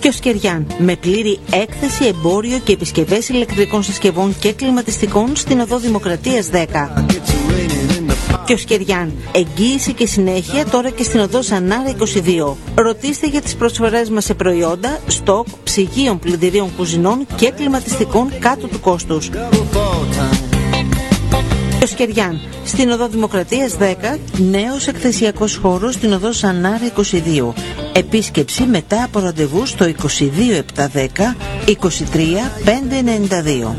Κιοσκεριάν, με πλήρη έκθεση, εμπόριο και επισκευές ηλεκτρικών συσκευών και κλιματιστικών στην οδό Δημοκρατίας 10. Κιοσκεριάν, εγγύηση και συνέχεια τώρα και στην οδό Ζανάρα 22. Ρωτήστε για τις προσφορές μας σε προϊόντα, στόκ, ψυγείων, πλυντηρίων κουζινών και κλιματιστικών κάτω του κόστους. Κιοσκεριάν, στην οδό Δημοκρατίας 10, νέος εκθεσιακός χώρος στην οδό Ζανάρα 22. Επίσκεψη μετά από ραντεβού στο 22 710 23 592.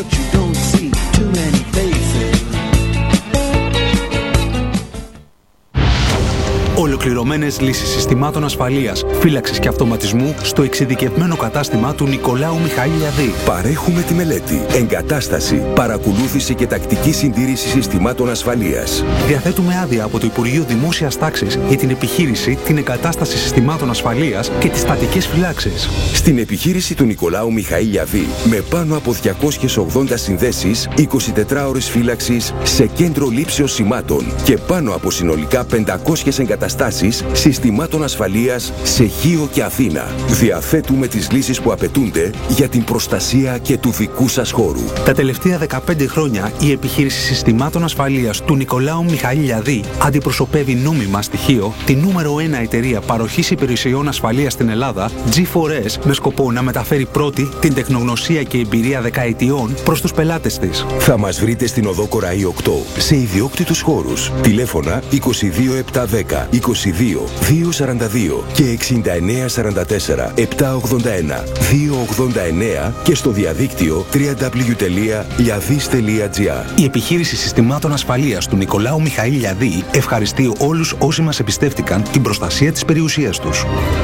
Ολοκληρωμένες λύσεις συστημάτων ασφαλείας, φύλαξης και αυτοματισμού στο εξειδικευμένο κατάστημα του Νικολάου Μιχαήλιαδη. Παρέχουμε τη μελέτη, εγκατάσταση, παρακολούθηση και τακτική συντήρηση συστημάτων ασφαλείας. Διαθέτουμε άδεια από το Υπουργείο Δημόσιας Τάξης για την επιχείρηση, την εγκατάσταση συστημάτων ασφαλείας και τις στατικές φυλάξεις. Στην επιχείρηση του Νικολάου Μιχαήλιαδη, με πάνω από 280 συνδέσεις, 24 ώρες φύλαξης σε κέντρο λήψεως σημάτων και πάνω από συνολικά 500 εγκαταστάσεις συστημάτων ασφαλείας σε Χίο και Αθήνα. Διαθέτουμε τις λύσεις που απαιτούνται για την προστασία και του δικού σας χώρου. Τα τελευταία 15 χρόνια η επιχείρηση συστημάτων ασφαλείας του Νικολάου Μιχαήλιαδη αντιπροσωπεύει νόμιμα στοιχείο τη νούμερο 1 εταιρεία παροχής υπηρεσιών ασφαλείας στην Ελλάδα, G4S, με σκοπό να μεταφέρει πρώτη την τεχνογνωσία και εμπειρία δεκαετιών προς τους πελάτες της. Θα μας βρείτε στην οδό Κοραή 8 σε ιδιόκτητους χώρους. Τηλέφωνα 22 710 22 242 και 69 44 781 289 και στο διαδίκτυο www.liadis.gr. Η επιχείρηση συστημάτων ασφαλείας του Νικολάου Μιχαήλιαδη ευχαριστεί όλους όσοι μας εμπιστεύτηκαν την προστασία της περιουσίας τους.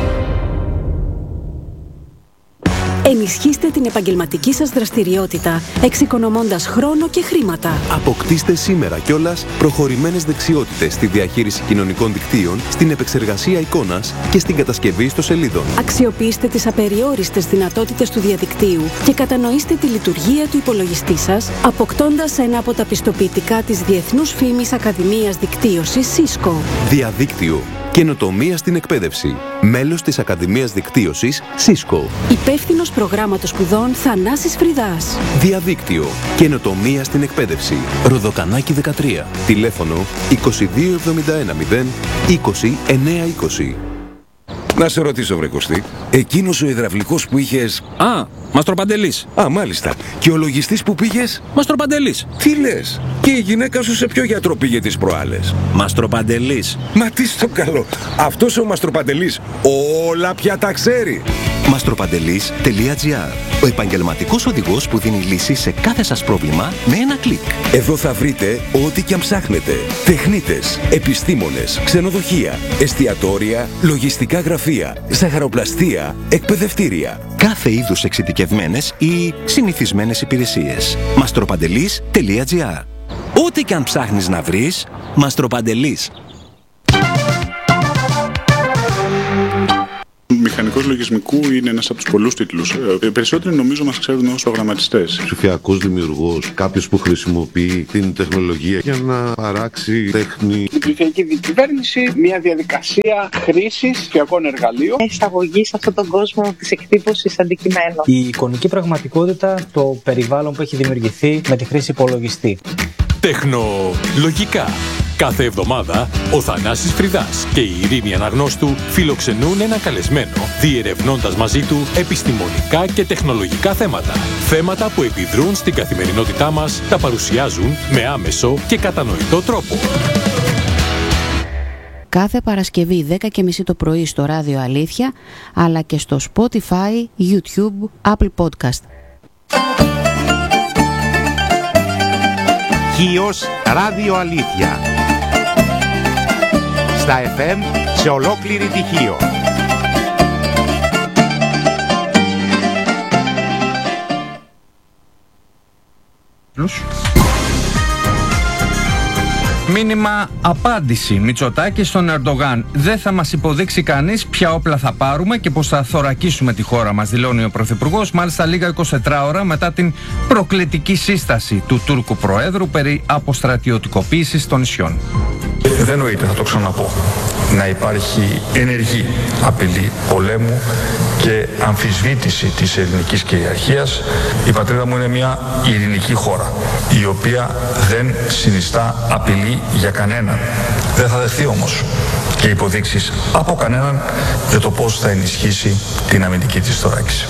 Ενισχύστε την επαγγελματική σας δραστηριότητα, εξοικονομώντας χρόνο και χρήματα. Αποκτήστε σήμερα κιόλας προχωρημένες δεξιότητες στη διαχείριση κοινωνικών δικτύων, στην επεξεργασία εικόνας και στην κατασκευή ιστοσελίδων. Αξιοποιήστε τις απεριόριστες δυνατότητες του διαδικτύου και κατανοήστε τη λειτουργία του υπολογιστή σας, αποκτώντας ένα από τα πιστοποιητικά της Διεθνούς Φήμης Ακαδημίας Δικτύωσης Cisco. Διαδίκτυο. Καινοτομία στην εκπαίδευση. Μέλος της Ακαδημίας Δικτύωσης Cisco. Υπεύθυνος προγράμματος σπουδών Θανάσης Φρυδάς. Διαδίκτυο. Καινοτομία στην εκπαίδευση. Ροδοκανάκι 13. Τηλέφωνο 2271 0 20 920. Να σε ρωτήσω, βρε Κωστή, εκείνος ο υδραυλικός που είχες... Α, Μαστροπαντελής. Α, μάλιστα. Και ο λογιστής που πήγες... Μαστροπαντελής. Τι λες? Και η γυναίκα σου σε ποιο γιατρό πήγε τις προάλλες? Μαστροπαντελής. Μα τι στο καλό. Αυτός ο Μαστροπαντελής όλα πια τα ξέρει. Mastropanteliis.gr. Ο επαγγελματικός οδηγός που δίνει λύση σε κάθε σας πρόβλημα με ένα κλικ. Εδώ θα βρείτε ό,τι και αν ψάχνετε. Τεχνίτες, επιστήμονες, ξενοδοχεία, εστιατόρια, λογιστικά γραφεία, ζαχαροπλαστεία, εκπαιδευτήρια. Κάθε είδους εξειδικευμένες ή συνηθισμένες υπηρεσίες. Mastropanteliis.gr. Ό,τι και αν ψάχνεις να βρεις, Mastropanteliis. Μηχανικός λογισμικού είναι ένας από τους πολλούς τίτλους. Περισσότεροι νομίζω μας ξέρουν ως προγραμματιστές. Ψηφιακός δημιουργός, κάποιος που χρησιμοποιεί την τεχνολογία για να παράξει τέχνη. Η ψηφιακή διακυβέρνηση, μια διαδικασία χρήσης ψηφιακών εργαλείων. Εισαγωγή σε αυτόν τον κόσμο της εκτύπωσης αντικειμένων. Η εικονική πραγματικότητα, το περιβάλλον που έχει δημιουργηθεί με τη χρήση υπολογιστή. Τεχνολογικά. Κάθε εβδομάδα, ο Θανάσης Φρυδάς και η Ειρήνη Αναγνώστου φιλοξενούν ένα καλεσμένο, διερευνώντας μαζί του επιστημονικά και τεχνολογικά θέματα. Θέματα που επιδρούν στην καθημερινότητά μας, τα παρουσιάζουν με άμεσο και κατανοητό τρόπο. Κάθε Παρασκευή 10:30 το πρωί στο Ράδιο Αλήθεια, αλλά και στο Spotify, YouTube, Apple Podcast. Χίος Ράδιο Αλήθεια. Στα FM σε ολόκληρη τη Χίο. Μήνυμα απάντηση. Μητσοτάκη στον Ερντογάν. Δεν θα μας υποδείξει κανείς ποια όπλα θα πάρουμε και πώς θα θωρακίσουμε τη χώρα μας, δηλώνει ο Πρωθυπουργός, μάλιστα λίγα 24 ώρα μετά την προκλητική σύσταση του Τούρκου Προέδρου περί αποστρατιωτικοποίησης των νησιών. Δεν νοείται, θα το ξαναπώ. να υπάρχει ενεργή απειλή πολέμου και αμφισβήτηση της ελληνικής κυριαρχίας. Η πατρίδα μου είναι μια ειρηνική χώρα, η οποία δεν συνιστά απειλή για κανέναν. Δεν θα δεχθεί όμως και υποδείξεις από κανέναν για το πώς θα ενισχύσει την αμυντική της θωράκιση.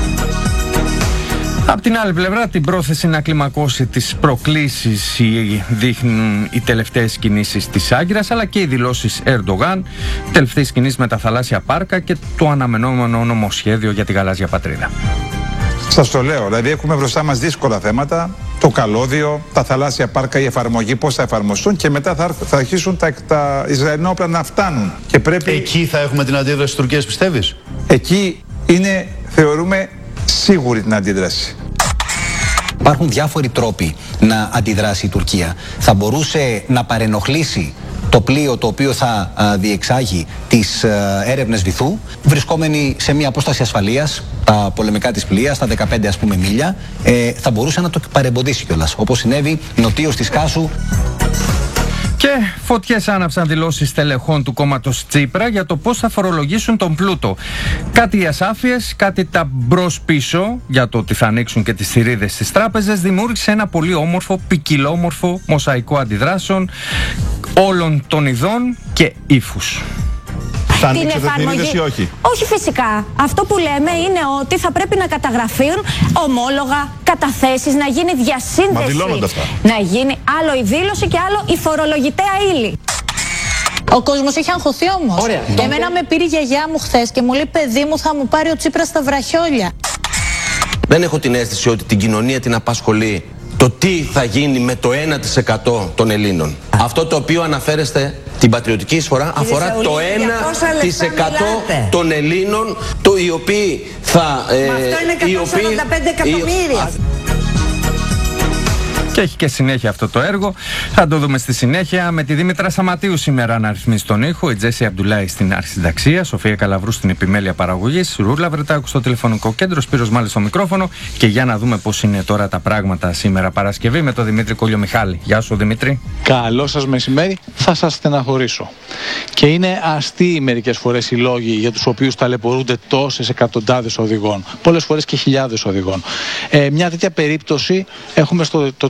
Απ' την άλλη πλευρά, την πρόθεση να κλιμακώσει τις προκλήσεις δείχνουν οι τελευταίες κινήσεις της Άγκυρας, αλλά και οι δηλώσεις Ερντογάν, τελευταίες κινήσεις με τα θαλάσσια πάρκα και το αναμενόμενο νομοσχέδιο για τη γαλάζια πατρίδα. Σας το λέω, δηλαδή έχουμε μπροστά μας δύσκολα θέματα, το καλώδιο, τα θαλάσσια πάρκα, η εφαρμογή, πώς θα εφαρμοστούν και μετά θα αρχίσουν τα Ισραηλινά όπλα να φτάνουν. Και πρέπει... Εκεί θα έχουμε την αντίδραση της Τουρκίας, πιστεύεις? Εκεί είναι, θεωρούμε, σίγουρη την αντίδραση. Υπάρχουν διάφοροι τρόποι να αντιδράσει η Τουρκία. Θα μπορούσε να παρενοχλήσει το πλοίο το οποίο θα διεξάγει τις έρευνες βυθού, βρισκόμενοι σε μια απόσταση ασφαλείας, τα πολεμικά της πλοία, στα 15 ας πούμε μίλια, θα μπορούσε να το παρεμποδίσει κιόλας, όπως συνέβη νοτίως της Χάσου. Και φωτιές άναψαν δηλώσεις τελεχών του κόμματος Τσίπρα για το πώς θα φορολογήσουν τον πλούτο. Κάτι οι ασάφειες, κάτι τα μπρος-πίσω για το ότι θα ανοίξουν και τις θηρίδες στις τράπεζες δημιούργησε ένα πολύ όμορφο, ποικιλόμορφο μοσαϊκό αντιδράσεων όλων των ειδών και ύφους. Θα ανοίξετε θηρίδες ή όχι? Όχι φυσικά. Αυτό που λέμε είναι ότι θα πρέπει να καταγραφούν ομόλογα, καταθέσεις, να γίνει διασύνδεση. Μα δηλώνονται αυτά. Να γίνει άλλο η δήλωση και άλλο η φορολογητέα ύλη. Ο κόσμος έχει αγχωθεί όμως. Ωραία. Εμένα με πήρε η γιαγιά μου χθες και μου λέει, παιδί μου, θα μου πάρει ο Τσίπρας στα βραχιόλια. Δεν έχω την αίσθηση ότι την κοινωνία την απασχολεί το τι θα γίνει με το 1% των Ελλήνων. Αυτό το οποίο αναφέρεστε, την πατριωτική εισφορά, αφορά το 1% των Ελλήνων, οι οποίοι θα... αυτό είναι 145 εκατομμύρια. Και έχει και συνέχεια αυτό το έργο. Θα το δούμε στη συνέχεια με τη Δήμητρα Σαματίου σήμερα να ρυθμίσει τον ήχο, η Τζέσι Αμπτουλάη στην αρχισυνταξία, Σοφία Καλαβρού στην επιμέλεια παραγωγής, Ρούλα Βρετάκου στο τηλεφωνικό κέντρο, Σπύρος Μάλης στο μικρόφωνο. Και για να δούμε πώς είναι τώρα τα πράγματα σήμερα Παρασκευή με τον Δημήτρη Κολιομιχάλη. Γεια σου Δημήτρη. Καλό σας μεσημέρι. Θα σας στεναχωρήσω. Και είναι αστείοι μερικές φορές οι λόγοι για τους οποίους ταλαιπωρούνται τόσες εκατοντάδες οδηγών, πολλές φορές και χιλιάδες οδηγών. Μια τέτοια περίπτωση έχουμε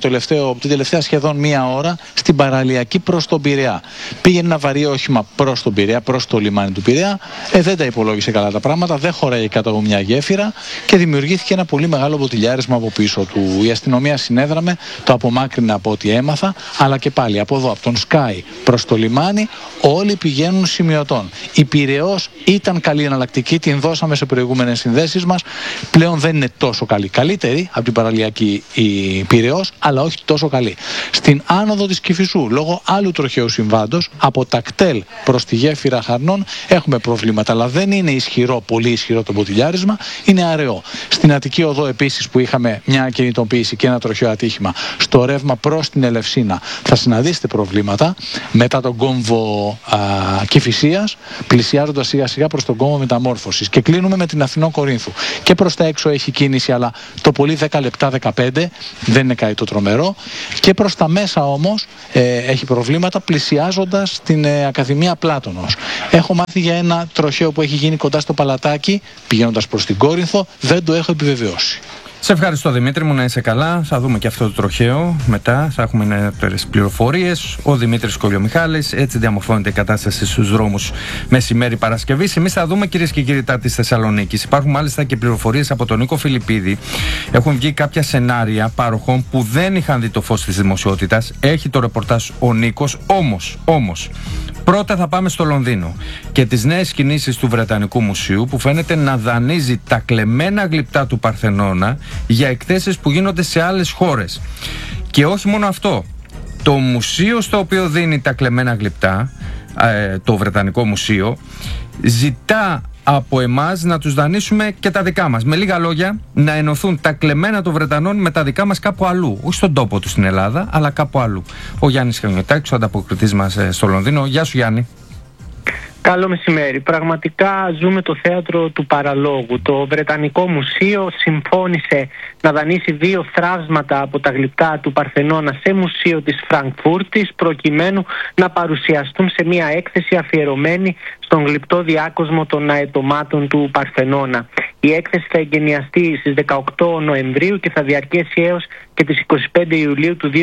την τελευταία σχεδόν μία ώρα στην παραλιακή προς τον Πειραιά. Πήγαινε ένα βαρύ όχημα προς τον Πειραιά, προς το λιμάνι του Πειραιά. Δεν τα υπολόγισε καλά τα πράγματα, δεν χωράει κάτω από μια γέφυρα και δημιουργήθηκε ένα πολύ μεγάλο μποτιλιάρισμα από πίσω του. Η αστυνομία συνέδραμε, το απομάκρυνε από ό,τι έμαθα, αλλά και πάλι από εδώ, από τον Σκάι προς το λιμάνι, όλοι πηγαίνουν σημειωτών. Η Πειραιώς ήταν καλή εναλλακτική, την δώσαμε σε προηγούμενες συνδέσεις μας. Πλέον δεν είναι τόσο καλή. Καλύτερη από την παραλιακή η Πειραιώς, αλλά όχι τόσο καλή. Στην άνοδο της Κηφισού, λόγω άλλου τροχαίου συμβάντος, από τα κτέλ προς τη γέφυρα Χαρνών έχουμε προβλήματα, αλλά δεν είναι ισχυρό, πολύ ισχυρό το μποτιλιάρισμα, είναι αραιό. Στην Αττική Οδό επίσης που είχαμε μια κινητοποίηση και ένα τροχαίο ατύχημα, στο ρεύμα προς την Ελευσίνα θα συναντήσετε προβλήματα μετά τον κόμβο Κηφισίας, πλησιάζοντας σιγά σιγά προς τον κόμβο Μεταμόρφωσης. Και κλείνουμε με την Αθηνό Κορίνθου. Και προς τα έξω έχει κίνηση, αλλά το πολύ 10 λεπτά 15, δεν είναι κάτι το τρομερό. Και προς τα μέσα όμως έχει προβλήματα πλησιάζοντας την Ακαδημία Πλάτωνος. Έχω μάθει για ένα τροχαίο που έχει γίνει κοντά στο Παλατάκι, πηγαίνοντας προς την Κόρινθο, δεν το έχω επιβεβαιώσει. Σε ευχαριστώ Δημήτρη μου, να είσαι καλά. Θα δούμε και αυτό το τροχαίο μετά. Θα έχουμε νεότερες πληροφορίες. Ο Δημήτρης Κολιομιχάλης. Έτσι διαμορφώνεται η κατάσταση στους δρόμους μεσημέρι Παρασκευής. Εμείς θα δούμε κυρίες και κύριοι τα της Θεσσαλονίκης. Υπάρχουν μάλιστα και πληροφορίες από τον Νίκο Φιλιππίδη. Έχουν βγει κάποια σενάρια πάροχων που δεν είχαν δει το φως της δημοσιότητας. Έχει το ρεπορτάζ ο Νίκος. Όμως. Πρώτα θα πάμε στο Λονδίνο και τις νέες κινήσεις του Βρετανικού Μουσείου που φαίνεται να δανείζει τα κλεμμένα γλυπτά του Παρθενώνα για εκθέσεις που γίνονται σε άλλες χώρες. Και όχι μόνο αυτό. Το μουσείο στο οποίο δίνει τα κλεμμένα γλυπτά, το Βρετανικό Μουσείο, ζητά από εμάς να τους δανείσουμε και τα δικά μας. Με λίγα λόγια, να ενωθούν τα κλεμμένα των Βρετανών με τα δικά μας κάπου αλλού. Όχι στον τόπο του στην Ελλάδα, αλλά κάπου αλλού. Ο Γιάννης Χανιωτάκης, ο ανταποκριτής μας στο Λονδίνο. Γεια σου Γιάννη. Καλό μεσημέρι. Πραγματικά ζούμε το θέατρο του παραλόγου. Το Βρετανικό Μουσείο συμφώνησε να δανείσει 2 θραύσματα από τα γλυπτά του Παρθενώνα σε μουσείο της Φραγκφούρτης, προκειμένου να παρουσιαστούν σε μια έκθεση αφιερωμένη στον γλυπτό διάκοσμο των αετωμάτων του Παρθενώνα. Η έκθεση θα εγκαινιαστεί στις 18 Νοεμβρίου και θα διαρκέσει έως και τις 25 Ιουλίου του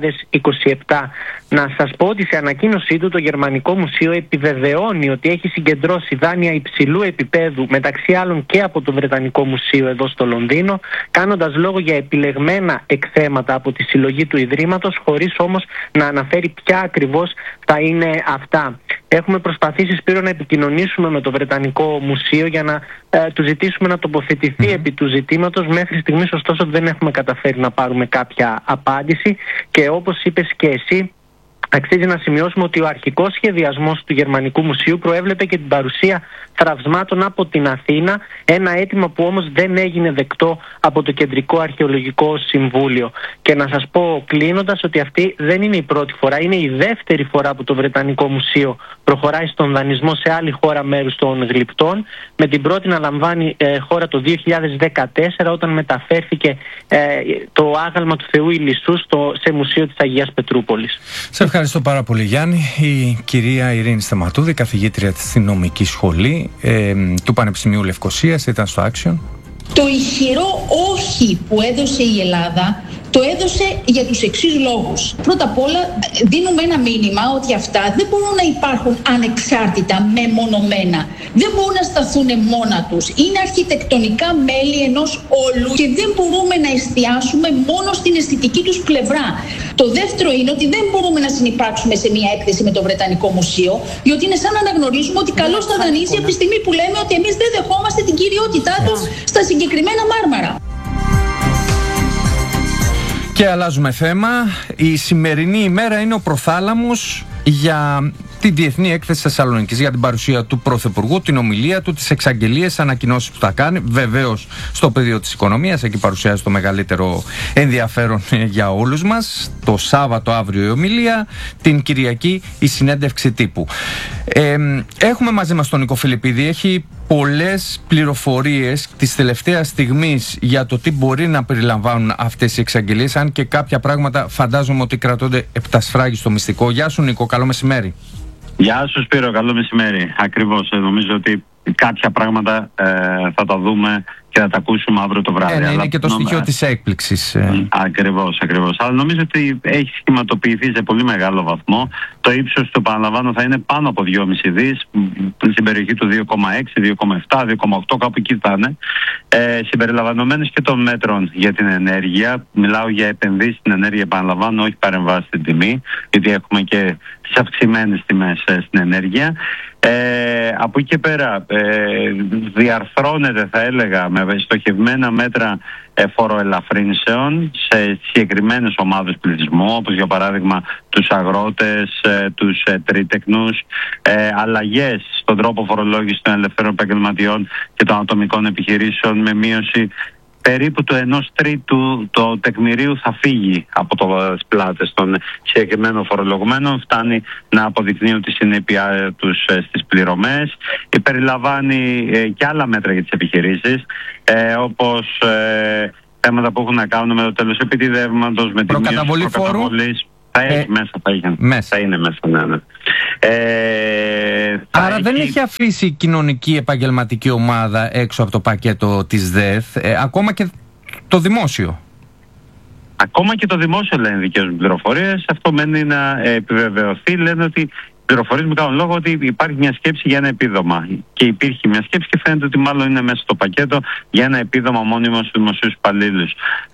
2027. Να σας πω ότι σε ανακοίνωσή του το Γερμανικό Μουσείο επιβεβαιώνει ότι έχει συγκεντρώσει δάνεια υψηλού επίπεδου, μεταξύ άλλων και από το Βρετανικό Μουσείο εδώ στο Λονδίνο, κάνοντας λόγο για επιλεγμένα εκθέματα από τη συλλογή του Ιδρύματος, χωρίς όμως να αναφέρει ποια ακριβώς θα είναι αυτά. Έχουμε προσπαθήσει, Σπύρο, να επικοινωνήσουμε με το Βρετανικό Μουσείο για να του ζητήσουμε να τοποθετηθεί επί του ζητήματος. Μέχρι στιγμής ωστόσο δεν έχουμε καταφέρει να πάρουμε κάποια απάντηση και όπως είπες και εσύ, αξίζει να σημειώσουμε ότι ο αρχικός σχεδιασμός του Γερμανικού Μουσείου προέβλεπε και την παρουσία θραυσμάτων από την Αθήνα, ένα αίτημα που όμως δεν έγινε δεκτό από το Κεντρικό Αρχαιολογικό Συμβούλιο. Και να σας πω κλείνοντας ότι αυτή δεν είναι η πρώτη φορά, είναι η δεύτερη φορά που το Βρετανικό Μουσείο προχωράει στον δανεισμό σε άλλη χώρα μέρους των γλυπτών, με την πρώτη να λαμβάνει χώρα το 2014 όταν μεταφέρθηκε το άγαλμα του Θεού Ηλισσού σε μουσείο της Αγίας Πετρούπολης. Σε ευχαριστώ πάρα πολύ, Γιάννη. Η κυρία Ειρήνη Σταματούδη, καθηγήτρια στη νομική σχολή του Πανεπιστημίου Λευκωσίας, ήταν στο Action. Το ισχυρό όχι που έδωσε η Ελλάδα το έδωσε για τους εξής λόγους. Πρώτα απ' όλα δίνουμε ένα μήνυμα ότι αυτά δεν μπορούν να υπάρχουν ανεξάρτητα, μεμονωμένα. Δεν μπορούν να σταθούν μόνα τους. Είναι αρχιτεκτονικά μέλη ενός όλου και δεν μπορούμε να εστιάσουμε μόνο στην αισθητική τους πλευρά. Το δεύτερο είναι ότι δεν μπορούμε να συνυπάρξουμε σε μια έκθεση με το Βρετανικό Μουσείο, διότι είναι σαν να αναγνωρίζουμε ότι καλώς θα δανείσει από τη στιγμή που λέμε ότι εμείς δεν δεχόμαστε την κυριότητά τους στα συγκεκριμένα μάρμαρα. Και αλλάζουμε θέμα. Η σημερινή ημέρα είναι ο προθάλαμος για την Διεθνή Έκθεση Θεσσαλονίκης, για την παρουσία του Πρωθυπουργού, την ομιλία του, τις εξαγγελίες, ανακοινώσεις που θα κάνει. Βεβαίως στο πεδίο της οικονομίας, εκεί παρουσιάζει το μεγαλύτερο ενδιαφέρον για όλους μας. Το Σάββατο αύριο η ομιλία, την Κυριακή η συνέντευξη τύπου. Έχουμε μαζί μας τον Νίκο Φιλιππίδη. Έχει πολλές πληροφορίες της τελευταίας στιγμής για το τι μπορεί να περιλαμβάνουν αυτές οι εξαγγελίες, αν και κάποια πράγματα φαντάζομαι ότι κρατώνται επτασφράγιστο μυστικό. Γεια σου, Νίκο, καλό μεσημέρι. Γεια σου, Σπύρο, καλό μεσημέρι. Ακριβώς, νομίζω ότι κάποια πράγματα θα τα δούμε και θα τα ακούσουμε αύριο το βράδυ. Είναι και το στοιχείο της έκπληξης. Ακριβώς. Αλλά νομίζω ότι έχει σχηματοποιηθεί σε πολύ μεγάλο βαθμό. Το ύψος του, παραλαμβάνω, θα είναι πάνω από 2,5 δις, στην περιοχή του 2,6, 2,7, 2,8, κάπου εκεί θα είναι. Συμπεριλαμβανομένες και των μέτρων για την ενέργεια. Μιλάω για επενδύσεις στην ενέργεια, επαναλαμβάνω, όχι παρεμβάσεις στην τιμή, γιατί έχουμε και τις αυξημένες τιμές στην ενέργεια. Από εκεί και πέρα διαρθρώνεται, θα έλεγα, με στοχευμένα μέτρα φοροελαφρύνσεων σε συγκεκριμένες ομάδες πληθυσμού, όπως για παράδειγμα τους αγρότες, τους τρίτεκνους, αλλαγές στον τρόπο φορολόγησης των ελευθέρων επαγγελματιών και των ατομικών επιχειρήσεων, με μείωση περίπου του 1/3 το τεκμηρίου θα φύγει από τις πλάτες των συγκεκριμένων φορολογουμένων. Φτάνει να αποδεικνύουν τη συνέπειά τους στις πληρωμές. Περιλαμβάνει και άλλα μέτρα για τις επιχειρήσεις, όπως θέματα που έχουν να κάνουν με το τέλος επιτιδεύματος, με την μείωση της προκαταβολής. Θα έχει θα είναι μέσα, ναι. Άρα δεν έχει αφήσει η κοινωνική επαγγελματική ομάδα έξω από το πακέτο της ΔΕΘ, ακόμα και το δημόσιο. Ακόμα και το δημόσιο, λένε δικές μου πληροφορίες. Αυτό μένει να επιβεβαιωθεί. Λένε ότι πληροφορίες μου κάνουν λόγο ότι υπάρχει μια σκέψη για ένα επίδομα. Και υπήρχε μια σκέψη και φαίνεται ότι μάλλον είναι μέσα στο πακέτο για ένα επίδομα μόνιμο στους δημοσίους υπαλλήλους.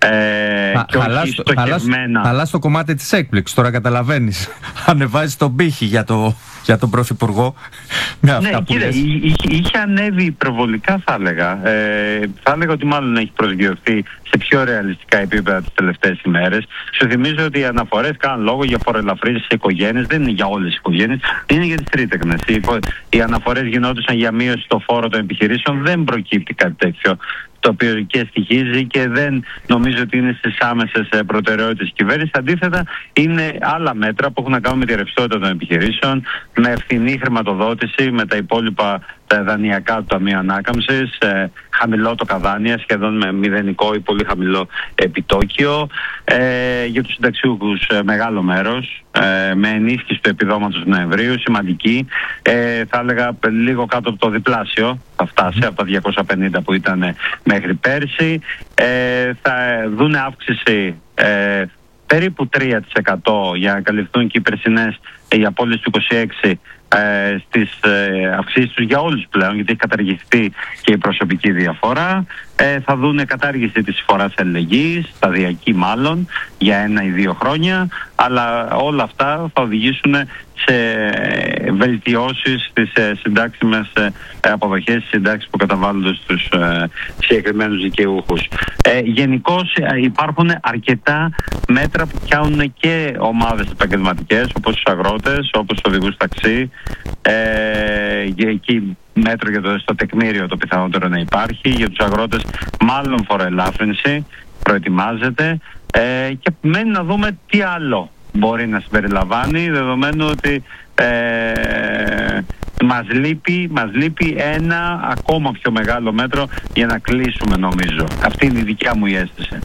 Αλλά στο κομμάτι της έκπληξης, τώρα καταλαβαίνεις. Ανεβάζει τον πύχη για τον Πρωθυπουργό. Ναι, κύριε, είχε ανέβει υπερβολικά, θα έλεγα. Θα έλεγα ότι μάλλον έχει προσγειωθεί σε πιο ρεαλιστικά επίπεδα τις τελευταίες ημέρες. Σου θυμίζω ότι οι αναφορές κάνουν λόγο για φοροελαφρύνσεις σε οικογένειες, δεν είναι για όλες τις οικογένειες. Είναι για τις τρίτεκνες. Οι αναφορές γινόντουσαν για μείωση στο φόρο των επιχειρήσεων. Δεν προκύπτει κάτι τέτοιο, το οποίο και στοιχίζει και δεν νομίζω ότι είναι στις άμεσες προτεραιότητες της κυβέρνησης. Αντίθετα, είναι άλλα μέτρα που έχουν να κάνουν με τη ρευστότητα των επιχειρήσεων, με ευθυνή χρηματοδότηση, με τα υπόλοιπα τα δανειακά του Ταμείου Ανάκαμψης, χαμηλό το καδάνια, σχεδόν με μηδενικό ή πολύ χαμηλό επιτόκιο. Για τους συνταξιούχους μεγάλο μέρος, με ενίσχυση του επιδόματος του Νοεμβρίου, σημαντική. Θα έλεγα λίγο κάτω από το διπλάσιο, θα φτάσει από τα 250 που ήταν μέχρι πέρσι. Θα δούνε αύξηση περίπου 3% για να καλυφθούν και οι περσινές, οι απώλειες του 26 στις αυξήσεις τους για όλους πλέον, γιατί έχει καταργηθεί και η προσωπική διαφορά. Θα δούνε κατάργηση της εισφοράς αλληλεγγύης, σταδιακή μάλλον, για 1 ή 2 χρόνια, αλλά όλα αυτά θα οδηγήσουν σε βελτιώσεις στις συντάξιμες αποδοχές, στις συντάξεις που καταβάλλονται στους συγκεκριμένους δικαιούχους. Γενικώς υπάρχουν αρκετά μέτρα που πιάνουν και ομάδες επαγγελματικές, όπως τους αγρότες, όπως τους οδηγούς ταξί, και εκεί μέτρο για στο τεκμήριο το πιθανότερο να υπάρχει. Για τους αγρότες μάλλον φοροελάφρυνση προετοιμάζεται, και μένει να δούμε τι άλλο μπορεί να συμπεριλαμβάνει, δεδομένου ότι μας λείπει ένα ακόμα πιο μεγάλο μέτρο για να κλείσουμε, νομίζω. Αυτή είναι η δικιά μου η αίσθηση.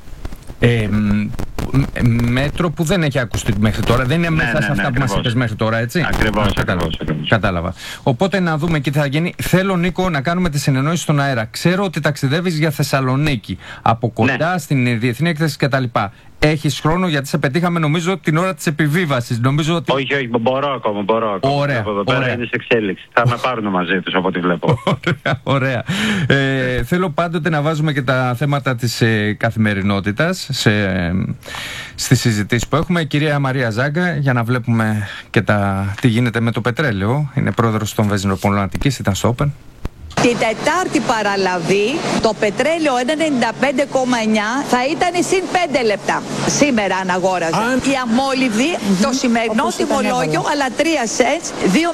Μέτρο που δεν έχει ακουστεί μέχρι τώρα. Δεν είναι μέσα σε αυτά που μας είπες μέχρι τώρα, έτσι. Ακριβώς. Κατάλαβα. Οπότε να δούμε και τι θα γίνει. Θέλω, Νίκο, να κάνουμε τη συνεννόηση στον αέρα. Ξέρω ότι ταξιδεύεις για Θεσσαλονίκη, από κοντά στην Διεθνή Έκθεση κτλ. Έχεις χρόνο, γιατί σε πετύχαμε νομίζω την ώρα της επιβίβασης. Ότι... Όχι, μπορώ ακόμα. Ωραία. Εδώ πέρα είναι σε εξέλιξη. Θα με πάρουν μαζί τους από ό,τι βλέπω. Ωραία. Θέλω πάντοτε να βάζουμε και τα θέματα της καθημερινότητας στις συζητήσεις που έχουμε. Κυρία Μαρία Ζάγκα, για να βλέπουμε και τι γίνεται με το πετρέλαιο. Είναι πρόεδρος των Βενζινοπολών Αττικής, ήταν στο Open. Την Τετάρτη παραλαβή το πετρέλαιο 1,95,9 θα ήταν συν 5 λεπτά σήμερα αν αγόραζε. Η αμόλυβδη το σημερινό τιμολόγιο, αλλά 3 cents,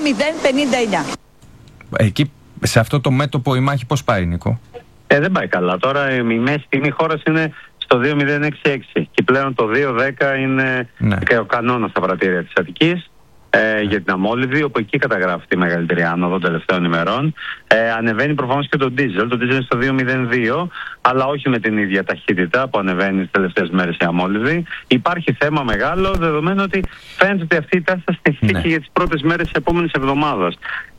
2,059. Εκεί σε αυτό το μέτωπο η μάχη πώς πάει, Νίκο? Δεν πάει καλά. Τώρα η μέση τιμή χώρας είναι στο 2,066 και πλέον το 2,10 είναι και ο κανόνας στα πρατήρια της Αττικής. Για την αμόλυβδη, όπου εκεί καταγράφει τη μεγαλύτερη άνοδο των τελευταίων ημερών. Ανεβαίνει προφανώς και το ντίζελ. Το ντίζελ είναι στο 2,02, αλλά όχι με την ίδια ταχύτητα που ανεβαίνει τις τελευταίες μέρες η αμόλυβδη. Υπάρχει θέμα μεγάλο, δεδομένου ότι φαίνεται ότι αυτή η τάση θα συνεχίσει και για τις πρώτες μέρες της επόμενης εβδομάδας.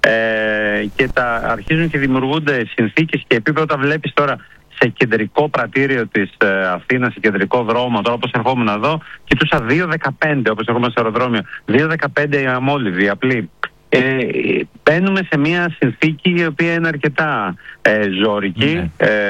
Και αρχίζουν και δημιουργούνται συνθήκες και επίπεδα. Όταν βλέπεις τώρα σε κεντρικό πρατήριο της Αθήνας, σε κεντρικό δρόμο, τώρα όπως ερχόμουν εδώ, κοιτούσα 2,15 όπως ερχόμουν στο αεροδρόμιο, 2,15 η αμόλυβδη, απλή. Μπαίνουμε σε μια συνθήκη η οποία είναι αρκετά ζώρικη.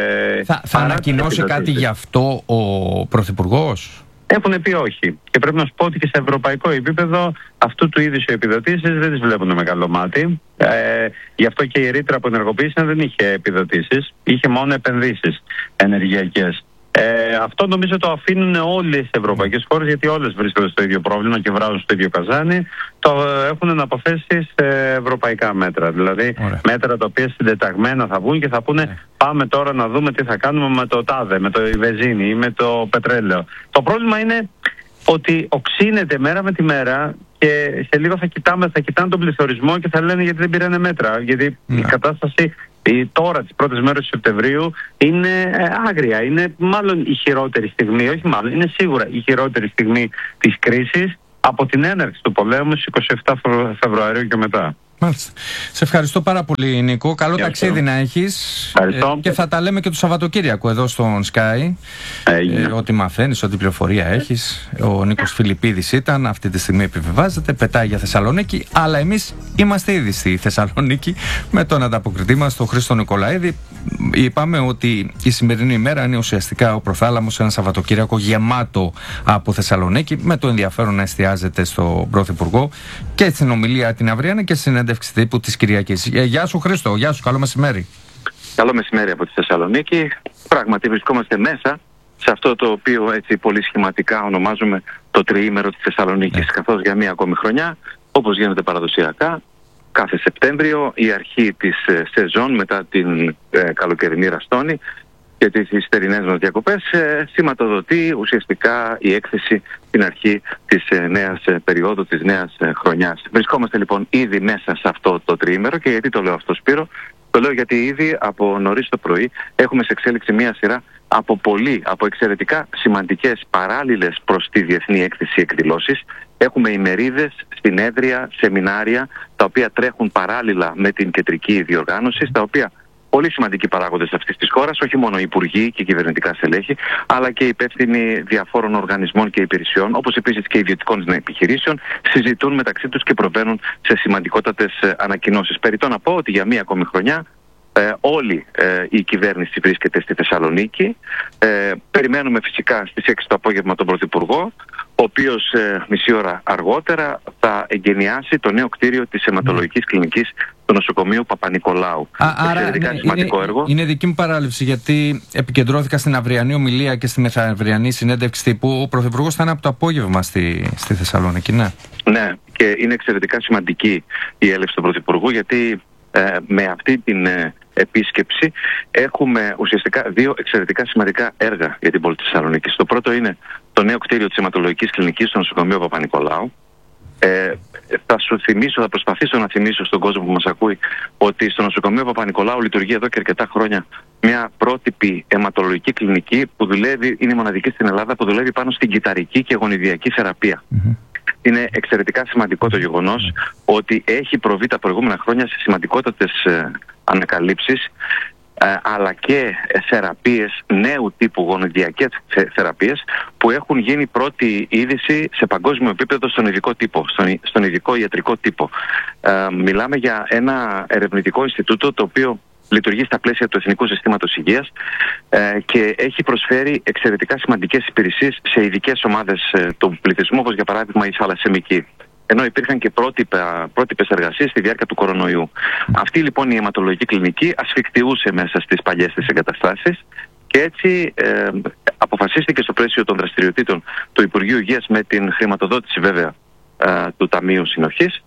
Θα ανακοινώσει κάτι γι' αυτό ο Πρωθυπουργός? Έχουν πει όχι. Και πρέπει να σου πω ότι και σε ευρωπαϊκό επίπεδο αυτού του είδους οι επιδοτήσεις δεν τις βλέπουν με καλό μάτι. Γι' αυτό και η ρήτρα που ενεργοποίησαν δεν είχε επιδοτήσεις, είχε μόνο επενδύσεις ενεργειακές. Αυτό νομίζω το αφήνουν όλες οι ευρωπαϊκές χώρες, γιατί όλες βρίσκονται στο ίδιο πρόβλημα και βράζουν στο ίδιο καζάνι. Το έχουν αναποθέσει σε ευρωπαϊκά μέτρα. Δηλαδή μέτρα τα οποία συντεταγμένα θα βγουν και θα πούνε πάμε τώρα να δούμε τι θα κάνουμε με το τάδε, με το βενζίνη ή με το πετρέλαιο. Το πρόβλημα είναι ότι οξύνεται μέρα με τη μέρα και σε λίγο θα κοιτάνε τον πληθωρισμό και θα λένε γιατί δεν πήρανε μέτρα. Γιατί η κατάσταση τώρα, τις πρώτες μέρες του Σεπτεμβρίου, είναι άγρια. Είναι μάλλον η χειρότερη στιγμή, όχι μάλλον, είναι σίγουρα η χειρότερη στιγμή της κρίσης από την έναρξη του πολέμου στις 27 Φεβρουαρίου και μετά. Μάλιστα. Σε ευχαριστώ πάρα πολύ, Νίκο. Καλό ταξίδι να έχεις. Και θα τα λέμε και το Σαββατοκύριακο εδώ στον Sky. Ό,τι μαθαίνεις, ό,τι πληροφορία έχεις. Ο Νίκος Φιλιππίδης ήταν, αυτή τη στιγμή επιβεβάζεται, πετάει για Θεσσαλονίκη. Αλλά εμείς είμαστε ήδη στη Θεσσαλονίκη με τον ανταποκριτή μας, τον Χρήστο Νικολαίδη. Είπαμε ότι η σημερινή ημέρα είναι ουσιαστικά ο προθάλαμος, ένα Σαββατοκύριακο γεμάτο από Θεσσαλονίκη, με το ενδιαφέρον να εστιάζεται στον Πρωθυπουργό και στην ομιλία την αυριανή και στην συνέντευξη τύπου της Κυριακής. Γεια σου, Χρήστο, γεια σου, καλό μεσημέρι. Καλό μεσημέρι από τη Θεσσαλονίκη. Πράγματι βρισκόμαστε μέσα σε αυτό το οποίο έτσι πολύ σχηματικά ονομάζουμε το τριήμερο της Θεσσαλονίκης, καθώς για μία ακόμη χρονιά όπως γίνεται παραδοσιακά, κάθε Σεπτέμβριο, η αρχή της σεζόν μετά την καλοκαιρινή ραστόνη και τις θερινές μας διακοπές, σηματοδοτεί ουσιαστικά η έκθεση στην αρχή της νέας περίοδου, της νέας χρονιάς. Βρισκόμαστε λοιπόν ήδη μέσα σε αυτό το τριήμερο. Και γιατί το λέω αυτό, Σπύρο? Το λέω γιατί ήδη από νωρίς το πρωί έχουμε σε εξέλιξη μία σειρά από εξαιρετικά σημαντικές παράλληλες προς τη διεθνή έκθεση εκδηλώσεις. Έχουμε ημερίδες, συνέδρια, σεμινάρια, τα οποία τρέχουν παράλληλα με την κεντρική διοργάνωση, στα οποία πολύ σημαντικοί παράγοντες αυτής της χώρας, όχι μόνο υπουργοί και κυβερνητικά στελέχη, αλλά και υπεύθυνοι διαφόρων οργανισμών και υπηρεσιών, όπως επίσης και ιδιωτικών επιχειρήσεων, συζητούν μεταξύ τους και προβαίνουν σε σημαντικότατες ανακοινώσεις. Περιττό να πω ότι για μία ακόμη χρονιά όλη η κυβέρνηση βρίσκεται στη Θεσσαλονίκη. Περιμένουμε φυσικά στις 6 το απόγευμα τον Πρωθυπουργό, ο οποίος μισή ώρα αργότερα θα εγκαινιάσει το νέο κτίριο της αιματολογικής κλινικής του νοσοκομείου Παπα-Νικολάου. Εξαιρετικά σημαντικό έργο. Είναι δική μου παράληψη, γιατί επικεντρώθηκα στην αυριανή ομιλία και στη μεθαυριανή συνέντευξη τύπου. Ο Πρωθυπουργός θα είναι από το απόγευμα στη Θεσσαλονίκη, ναι. Ναι, και είναι εξαιρετικά σημαντική η έλευση του Πρωθυπουργού, γιατί με αυτή την επίσκεψη έχουμε ουσιαστικά δύο εξαιρετικά σημαντικά έργα για την πόλη της Θεσσαλονίκης. Το πρώτο είναι το νέο κτίριο της αιματολογικής κλινικής στο νοσοκομείο Παπα-Νικολάου. Θα προσπαθήσω να θυμίσω στον κόσμο που μας ακούει ότι στο νοσοκομείο Παπα-Νικολάου λειτουργεί εδώ και αρκετά χρόνια μια πρότυπη αιματολογική κλινική που δουλεύει, είναι μοναδική στην Ελλάδα, που δουλεύει πάνω στην κυταρική και γονιδιακή θεραπεία. Είναι εξαιρετικά σημαντικό το γεγονός ότι έχει προβεί τα προηγούμενα χρόνια σε σημαντικότατες ανακαλύψεις, αλλά και θεραπείες νέου τύπου, γονιδιακές θεραπείες, που έχουν γίνει πρώτη είδηση σε παγκόσμιο επίπεδο στον ειδικό τύπο, στον ειδικό ιατρικό τύπο. Μιλάμε για ένα ερευνητικό Ινστιτούτο το οποίο λειτουργεί στα πλαίσια του Εθνικού Συστήματος Υγείας και έχει προσφέρει εξαιρετικά σημαντικές υπηρεσίες σε ειδικές ομάδες του πληθυσμού, όπως για παράδειγμα η θαλασσαιμική. Ενώ υπήρχαν και πρότυπες εργασίες στη διάρκεια του κορονοϊού. Αυτή λοιπόν η αιματολογική κλινική ασφικτιούσε μέσα στις παλιές της εγκαταστάσεις και έτσι αποφασίστηκε στο πλαίσιο των δραστηριοτήτων του Υπουργείου Υγείας, με την χρηματοδότηση βέβαια του Ταμείου Συνοχής,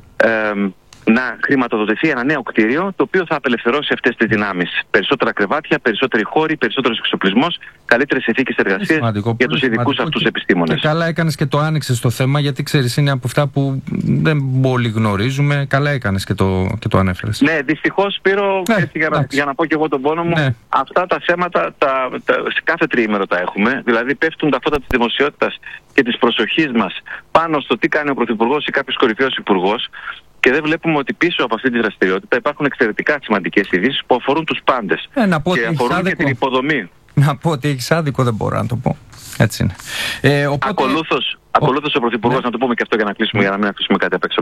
να χρηματοδοτηθεί ένα νέο κτίριο το οποίο θα απελευθερώσει αυτές τις δυνάμεις. Περισσότερα κρεβάτια, περισσότεροι χώροι, περισσότερος εξοπλισμός, καλύτερες συνθήκες εργασίας για τους ειδικούς αυτούς επιστήμονες. Και καλά έκανες και το άνοιξες το θέμα, γιατί ξέρεις, είναι από αυτά που δεν πολύ γνωρίζουμε. Καλά έκανες και το ανέφερες. Ναι, δυστυχώς, Σπύρο, για να πω και εγώ τον πόνο μου, αυτά τα θέματα σε κάθε τριήμερο τα έχουμε. Δηλαδή πέφτουν τα φώτα της δημοσιότητας και της προσοχής μας πάνω στο τι κάνει ο Πρωθυπουργός ή κάποιος κορυφαίος υπουργός. Και δεν βλέπουμε ότι πίσω από αυτή τη δραστηριότητα υπάρχουν εξαιρετικά σημαντικές ειδήσεις που αφορούν τους πάντες και αφορούν και την υποδομή. Να πω ότι έχεις άδικο, δεν μπορώ να το πω. Έτσι είναι. Ακολούθως ο Πρωθυπουργός, να το πούμε και αυτό για να κλείσουμε, για να μην αφήσουμε κάτι απ' έξω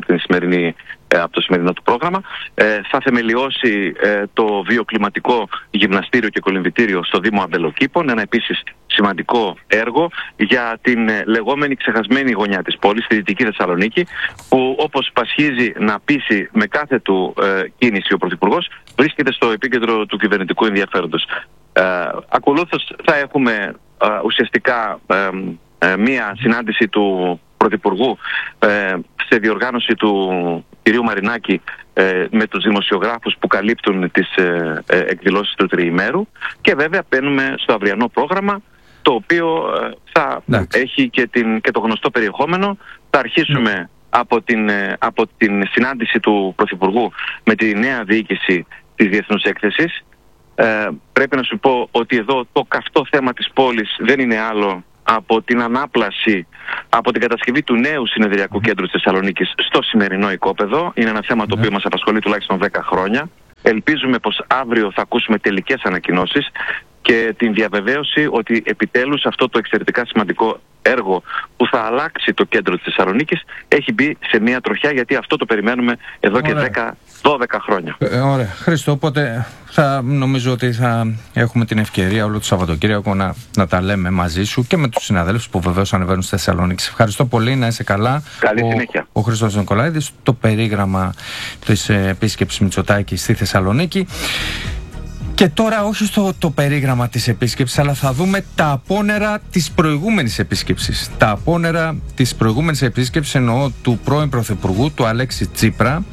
από το σημερινό του πρόγραμμα, θα θεμελιώσει το βιοκλιματικό γυμναστήριο και κολυμβητήριο στο Δήμο Αμπελοκήπων, ένα επίσης σημαντικό έργο για την λεγόμενη ξεχασμένη γωνιά της πόλης, στη Δυτική Θεσσαλονίκη, που όπως πασχίζει να πείσει με κάθε του κίνηση ο Πρωθυπουργός, βρίσκεται στο επίκεντρο του κυβερνητικού ενδιαφέροντος. Ακολούθως θα έχουμε ουσιαστικά μία συνάντηση του Πρωθυπουργού σε διοργάνωση του κυρίου Μαρινάκη με τους δημοσιογράφους που καλύπτουν τις εκδηλώσεις του τριημέρου, και βέβαια μπαίνουμε στο αυριανό πρόγραμμα, το οποίο θα έχει και το γνωστό περιεχόμενο. Θα αρχίσουμε από την συνάντηση του Πρωθυπουργού με τη νέα διοίκηση της Διεθνούς Έκθεσης. Πρέπει να σου πω ότι εδώ το καυτό θέμα της πόλης δεν είναι άλλο από την ανάπλαση, από την κατασκευή του νέου συνεδριακού κέντρου της Θεσσαλονίκης στο σημερινό οικόπεδο. Είναι ένα θέμα το οποίο μας απασχολεί τουλάχιστον 10 χρόνια. Ελπίζουμε πως αύριο θα ακούσουμε τελικές ανακοινώσεις και την διαβεβαίωση ότι επιτέλους αυτό το εξαιρετικά σημαντικό έργο που θα αλλάξει το κέντρο της Θεσσαλονίκης έχει μπει σε μια τροχιά, γιατί αυτό το περιμένουμε εδώ και 10-12 χρόνια. Ωραία. Χρήστο, οπότε νομίζω ότι θα έχουμε την ευκαιρία όλο το Σαββατοκύριακο να τα λέμε μαζί σου και με τους συναδέλφους που βεβαίως ανεβαίνουν στη Θεσσαλονίκη. Ευχαριστώ πολύ, να είσαι καλά. Καλή συνέχεια. Ο Χρήστος Νικολαίδης, το περίγραμμα της επίσκεψης Μητσοτάκη στη Θεσσαλονίκη. Και τώρα όχι το περίγραμμα της επίσκεψης, αλλά θα δούμε τα απόνερα της προηγούμενης επίσκεψης. Τα απόνερα της προηγούμενης επίσκεψης εννοώ του πρώην Πρωθυπουργού, του Αλέξη Τσίπρα,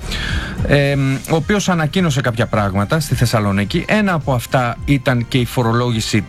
ο οποίος ανακοίνωσε κάποια πράγματα στη Θεσσαλονίκη. Ένα από αυτά ήταν και η φορολόγηση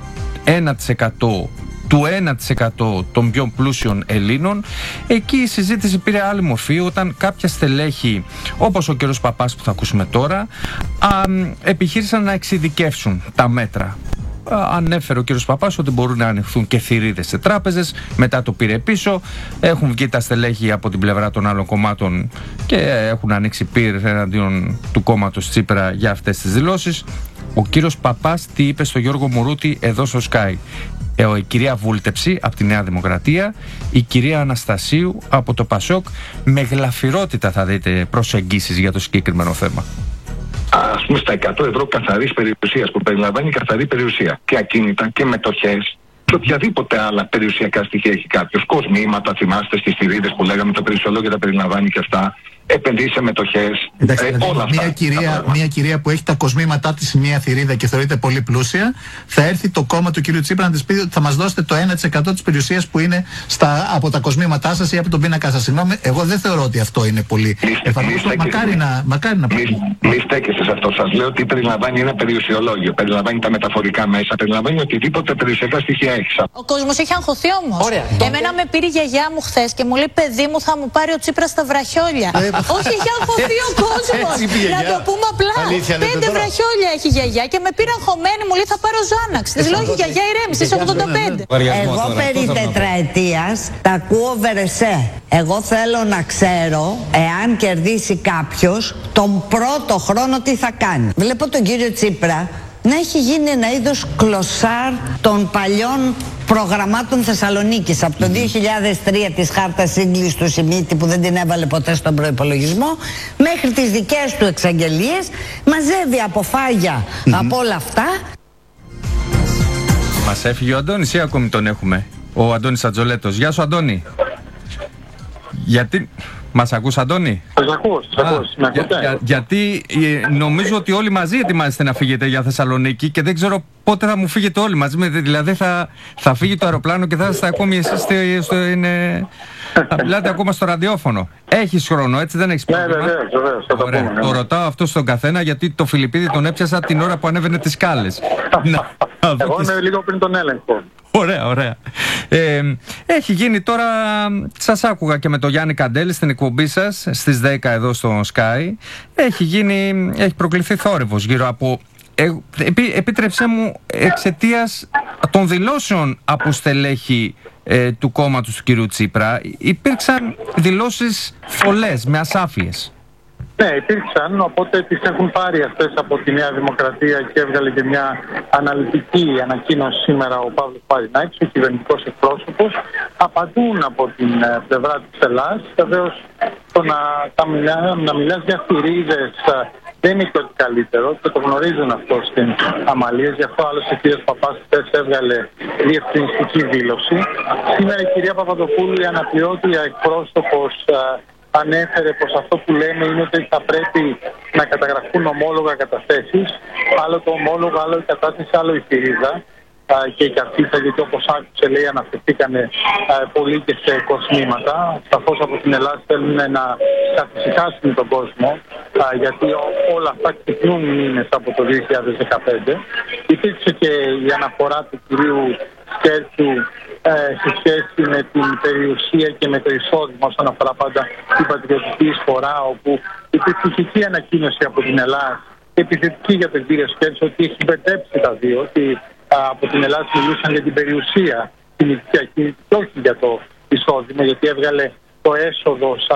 1% του 1% των πιο πλούσιων Ελλήνων. Εκεί η συζήτηση πήρε άλλη μορφή όταν κάποια στελέχη, όπως ο κ. Παπάς που θα ακούσουμε τώρα, επιχείρησαν να εξειδικεύσουν τα μέτρα. Ανέφερε ο κ. Παπάς ότι μπορούν να ανοιχθούν και θηρίδες σε τράπεζες, μετά το πήρε πίσω. Έχουν βγει τα στελέχη από την πλευρά των άλλων κομμάτων και έχουν ανοίξει πυρ εναντίον του κόμματος Τσίπρα για αυτές τις δηλώσεις. Ο κύριος Παπάς τι είπε στο Γιώργο Μουρούτη εδώ στο Sky? Η κυρία Βούλτεψη από τη Νέα Δημοκρατία, η κυρία Αναστασίου από το Πασόκ, με γλαφυρότητα θα δείτε προσεγγίσεις για το συγκεκριμένο θέμα. Ας πούμε στα 100 ευρώ καθαρής περιουσίας, που περιλαμβάνει καθαρή περιουσία και ακίνητα και μετοχές και οποιαδήποτε άλλα περιουσιακά στοιχεία έχει κάποιος, κοσμήματα, θυμάστε στις θηρίδες που λέγαμε, το περιουσιολόγιο τα περιλαμβάνει και αυτά, επενδύσει σε μετοχές, όλα αυτά. Μια κυρία που έχει τα κοσμήματά της σε μια θηρίδα και θεωρείται πολύ πλούσια, θα έρθει το κόμμα του κ. Τσίπρα να της πει ότι θα μας δώσετε το 1% της περιουσίας που είναι από τα κοσμήματά σας ή από τον πίνακα σας. Συγγνώμη, εγώ δεν θεωρώ ότι αυτό είναι πολύ εφαρμοστό. Μακάρι να πει. Μη στέκεστε σε αυτό. Σας λέω ότι περιλαμβάνει ένα περιουσιολόγιο, περιλαμβάνει τα μεταφορικά μέσα, περιλαμβάνει οτιδήποτε περιουσιακά στοιχεία έχεις. Ο κόσμος έχει αγχωθεί όμως. Εμένα με πήρε η γιαγιά μου χθες και μου λέει: παιδί μου, θα μου πάρει ο Τσίπρας στα βραχιόλια. Όχι, έχει αγχωθεί ο κόσμος. Να το πούμε απλά. 5 βραχιόλια έχει η γιαγιά και με πήρε αγχωμένη, μου λέει: θα πάρω Ζάναξ. Της λέω: όχι, γιαγιά, ηρέμησε, είσαι 85. Εγώ περί τετραετίας τα ακούω βερεσέ. Εγώ θέλω να ξέρω, εάν κερδίσει κάποιος, τον πρώτο χρόνο τι θα κάνει. Βλέπω τον κύριο Τσίπρα να έχει γίνει ένα είδος κλωσάρ των παλιών προγραμμάτων Θεσσαλονίκης. Από το 2003 της χάρτας σύγκλησης του Σιμίτη που δεν την έβαλε ποτέ στον προϋπολογισμό, μέχρι τις δικές του εξαγγελίες, μαζεύει αποφάγια από όλα αυτά. Μας έφυγε ο Αντώνης ή ακόμη τον έχουμε? Ο Αντώνης Ατζολέτος. Γεια σου, Αντώνη. Γιατί... Μας ακούς, Αντώνη? Σας ακούς. Γιατί νομίζω ότι όλοι μαζί ετοιμάζεστε να φύγετε για Θεσσαλονίκη και δεν ξέρω πότε θα μου φύγετε όλοι μαζί. Δηλαδή θα φύγει το αεροπλάνο και θα είστε ακόμη εσείς θα μιλάτε ακόμα στο ραδιόφωνο. Έχεις χρόνο, έτσι, δεν έχεις πρόβλημα? Ναι, βεβαίως. Το ρωτάω αυτό στον καθένα γιατί το Φιλιππίδη τον έπιασα την ώρα που ανέβαινε τις σκάλες. Εγώ είμαι λίγο πριν τον έλεγχο. Ωραία. Έχει γίνει τώρα, σας άκουγα και με τον Γιάννη Καντέλη στην εκπομπή σας στις 10 εδώ στο Sky. Έχει προκληθεί θόρυβος γύρω από... Επίτρεψέ μου, εξαιτίας των δηλώσεων από στελέχη του κόμματος του κυρίου Τσίπρα, υπήρξαν δηλώσεις φωλές με ασάφειες. Ναι, υπήρξαν, οπότε τις έχουν πάρει αυτές από τη Νέα Δημοκρατία και έβγαλε και μια αναλυτική ανακοίνωση σήμερα ο Παύλος Παρινάκης, ο κυβερνητικός εκπρόσωπος. Απαντούν από την πλευρά της Ελλάδας. Βεβαίως, το να μιλάς για θηρίδες δεν είναι και ότι καλύτερο και το γνωρίζουν αυτό στην Αμαλίας. Γι' αυτό άλλος ο κ. Παπάς χθες έβγαλε διευθυνιστική δήλωση. Σήμερα η κυρία Παπαδοπούλου, η αναπληρώτρια εκπρόσωπος, ανέφερε πως αυτό που λέμε είναι ότι θα πρέπει να καταγραφούν ομόλογα καταθέσεις. Άλλο το ομόλογο, άλλο η κατάθεση, άλλο η θηρίδα και η καρτίτσα, γιατί όπως άκουσε λέει αναφερθήκανε πολύ και σε κοσμήματα. Σαφώς από την Ελλάδα θέλουν να καθησυχάσουν τον κόσμο, γιατί όλα αυτά ξυπνούν μήνες από το 2015. Υπήρξε και η αναφορά του κυρίου Σκέρτσου σε σχέση με την περιουσία και με το εισόδημα όσον αφορά πάντα την πατριωτική εισφορά, όπου υπήρξε ηθική ανακοίνωση από την Ελλάδα επιθετική για τον κύριο Σκέρτσο ότι έχει μπερδέψει τα δύο, ότι από την Ελλάδα μιλούσαν για την περιουσία την οικιακή και όχι για το εισόδημα, γιατί έβγαλε το έσοδο σε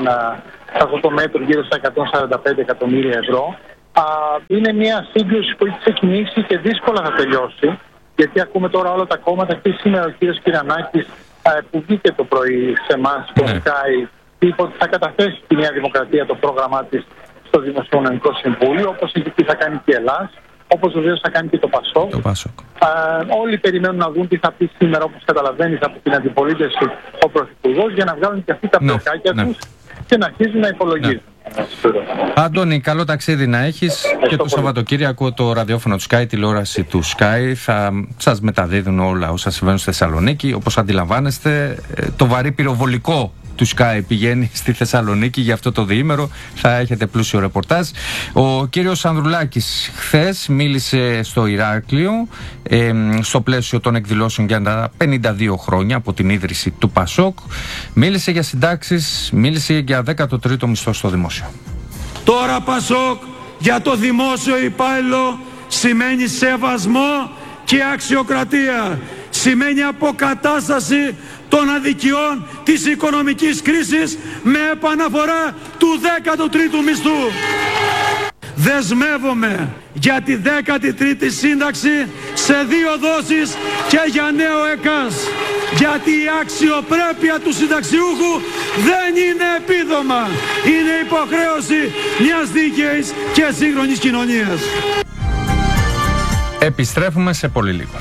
αυτό το μέτρο γύρω στα 145 εκατομμύρια ευρώ. Είναι μια σύγκρουση που έχει ξεκινήσει και δύσκολα θα τελειώσει, γιατί ακούμε τώρα όλα τα κόμματα και σήμερα ο κύριος Κυρανάκης που βγήκε το πρωί σε εμάς στο Sky, είπε ότι θα καταθέσει τη Νέα Δημοκρατία το πρόγραμμά της στο Δημοσιονομικό Συμβούλιο, όπως έχει θα κάνει και η Ελλάδα, όπως βεβαίως θα κάνει και το Πασόκ. Όλοι περιμένουν να δουν τι θα πει σήμερα, όπως καταλαβαίνεις, από την αντιπολίτευση ο Πρωθυπουργός, για να βγάλουν και αυτοί τα πλοκάκια τους και να αρχίζουν να υπολογίζουν. Αντώνη, καλό ταξίδι να έχεις και το Σαββατοκύριακο το ραδιόφωνο του Sky, τηλεόραση του Sky θα σας μεταδίδουν όλα όσα συμβαίνουν στη Θεσσαλονίκη. Όπως αντιλαμβάνεστε, το βαρύ πυροβολικό του Sky πηγαίνει στη Θεσσαλονίκη για αυτό το διήμερο. Θα έχετε πλούσιο ρεπορτάζ. Ο κύριος Ανδρουλάκης χθες μίλησε στο Ηράκλειο στο πλαίσιο των εκδηλώσεων για τα 52 χρόνια από την ίδρυση του ΠΑΣΟΚ. Μίλησε για συντάξεις, μίλησε για 13ο μισθό στο δημόσιο. Τώρα ΠΑΣΟΚ για το δημόσιο υπάλληλο σημαίνει σεβασμό και αξιοκρατία. Σημαίνει αποκατάσταση των αδικιών της οικονομικής κρίσης με επαναφορά του 13ου μισθού. Δεσμεύομαι για τη 13η σύνταξη σε 2 δόσεις και για νέο ΕΚΑΣ. Γιατί η αξιοπρέπεια του συνταξιούχου δεν είναι επίδομα. Είναι υποχρέωση μιας δίκαιης και σύγχρονης κοινωνίας. Επιστρέφουμε σε πολύ λίγο.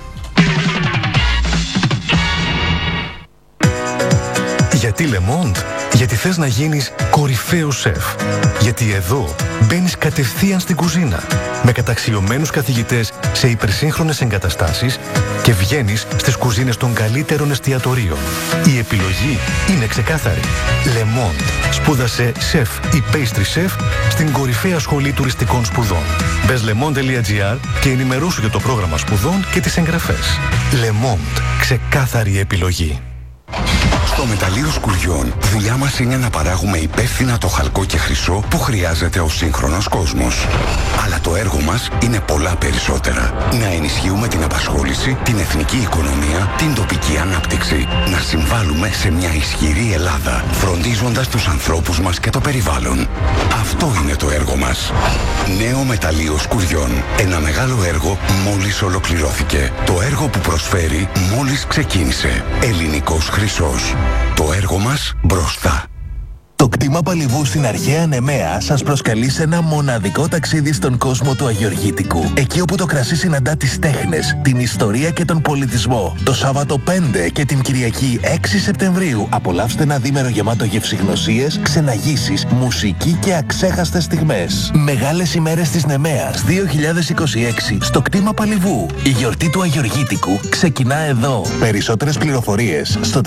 Γιατί Le Monde? Γιατί θες να γίνεις κορυφαίος σεφ. Γιατί εδώ μπαίνεις κατευθείαν στην κουζίνα με καταξιωμένους καθηγητές σε υπερσύγχρονες εγκαταστάσεις και βγαίνεις στις κουζίνες των καλύτερων εστιατορίων. Η επιλογή είναι ξεκάθαρη. Le Monde. Σπούδασε σεφ ή pastry chef στην κορυφαία σχολή τουριστικών σπουδών. Μπες lemond.gr και ενημερώσου για το πρόγραμμα σπουδών και τις εγγραφές. Le Monde. Ξεκάθαρη επιλογή. Στο μεταλλείο σκουριών, δουλειά μας είναι να παράγουμε υπεύθυνα το χαλκό και χρυσό που χρειάζεται ο σύγχρονος κόσμος. Αλλά το έργο μας είναι πολλά περισσότερα. Να ενισχύουμε την απασχόληση, την εθνική οικονομία, την τοπική ανάπτυξη. Να συμβάλλουμε σε μια ισχυρή Ελλάδα, φροντίζοντας τους ανθρώπους μας και το περιβάλλον. Αυτό είναι το έργο μας. Νέο μεταλλείο σκουριών. Ένα μεγάλο έργο μόλις ολοκληρώθηκε. Το έργο που προσφέρει μόλις ξεκίνησε. Ελληνικός χρυσός. Το έργο μας μπροστά. Το κτήμα Παλιβού στην αρχαία Νεμαία σας προσκαλεί σε ένα μοναδικό ταξίδι στον κόσμο του Αγιοργήτικου. Εκεί όπου το κρασί συναντά τις τέχνες, την ιστορία και τον πολιτισμό. Το Σάββατο 5 και την Κυριακή 6 Σεπτεμβρίου απολαύστε ένα διήμερο γεμάτο γευσηγνωσίες, ξεναγήσεις, μουσική και αξέχαστες στιγμές. Μεγάλες ημέρες της Νεμαίας 2026 στο κτήμα Παλιβού. Η γιορτή του Αγιοργήτικου ξεκινά εδώ. Περισσότερες πληροφορίες στο